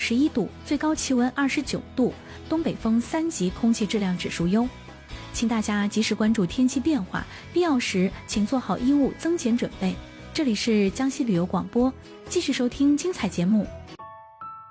11度，最高气温29度，东北风3级，空气质量指数优。请大家及时关注天气变化，必要时请做好衣物增减准备。这里是江西旅游广播，继续收听精彩节目。